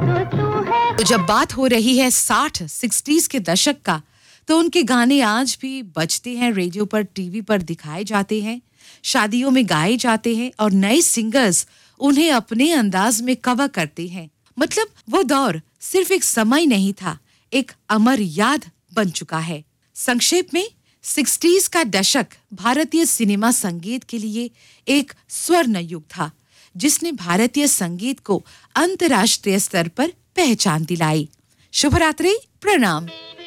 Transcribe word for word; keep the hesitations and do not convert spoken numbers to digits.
तो जब बात हो रही है साठ सिक्सटीज़ के दशक का, तो उनके गाने आज भी बजते हैं, रेडियो पर, टीवी पर दिखाए जाते हैं, शादियों में गाए जाते हैं और नए सिंगर्स उन्हें अपने अंदाज में कवर करते हैं। मतलब वो दौर सिर्फ एक समय नहीं था, एक अमर याद बन चुका है। संक्षेप में सिक्सटीज़ का दशक भारतीय सिनेमा संगीत के लिए एक स्वर्ण युग था, जिसने भारतीय संगीत को अंतर्राष्ट्रीय स्तर पर पहचान दिलाई। शुभ रात्रि, प्रणाम।